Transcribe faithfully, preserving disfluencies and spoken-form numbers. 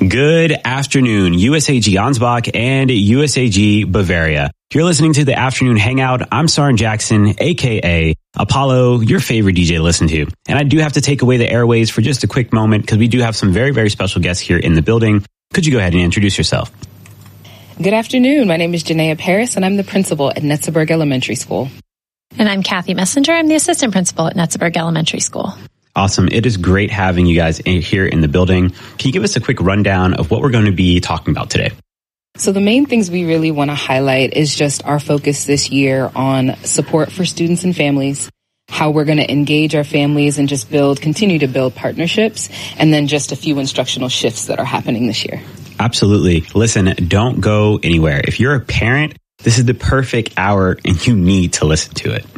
Good afternoon, U S A G Ansbach and U S A G Bavaria. You're listening to the Afternoon Hangout. I'm Sarin Jackson, a k a. Apollo, your favorite D J to listen to. And I do have to take away the airways for just a quick moment because we do have some very, very special guests here in the building. Could you go ahead and introduce yourself? Good afternoon. My name is Janaea Paris, and I'm the principal at Netzeburg Elementary School. And I'm Kathy Messenger. I'm the assistant principal at Netzeburg Elementary School. Awesome. It is great having you guys in, here in the building. Can you give us a quick rundown of what we're going to be talking about today? So the main things we really want to highlight is just our focus this year on support for students and families, how we're going to engage our families and just build, continue to build partnerships, and then just a few instructional shifts that are happening this year. Absolutely. Listen, don't go anywhere. If you're a parent, this is the perfect hour and you need to listen to it.